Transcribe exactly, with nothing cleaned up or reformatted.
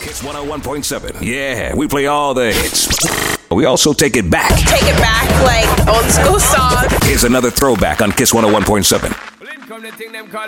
Kiss one oh one point seven. Yeah, we play all the hits. We also take it back. Take it back like old school song. Here's another throwback on Kiss one oh one point seven. Come the thing them call